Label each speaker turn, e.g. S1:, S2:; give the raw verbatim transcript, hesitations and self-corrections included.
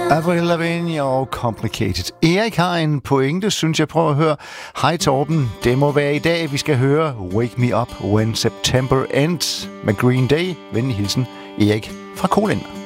S1: Avril Lavigne og Complicated. Erik har en pointe, synes jeg. Prøv at høre. Hej Torben, det må være i dag, vi skal høre Wake Me Up When September Ends med Green Day. Venlig hilsen, Erik fra Kolen.